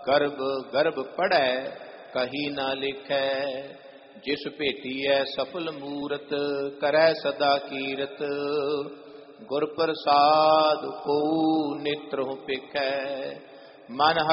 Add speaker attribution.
Speaker 1: ਗਰਭ ਗਰਭ ਪੜੈ ਕਹੀ ਨਾ ਲਿਖੈ। ਜਿਸ ਭੇਟੀਐ ਸਫਲ ਮੂਰਤ ਕਰੈ ਸਦਾ ਕੀਰਤ। ਗੁਰ ਪ੍ਰਸਾਦ ਕੋ ਨੇਤਰਹੁ ਪੇਖੈ। ਮਨ